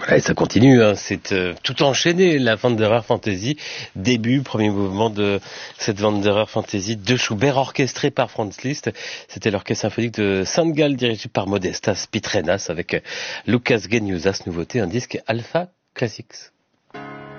Ouais, ça continue, hein. C'est tout enchaîné, la Wanderer Fantasy. Début, premier mouvement de cette Wanderer Fantasy de Schubert, orchestré par Franz Liszt. C'était l'orchestre symphonique de Saint-Gall, dirigé par Modestas Pitrenas, avec Lucas Geniusas, nouveauté, un disque Alpha Classics.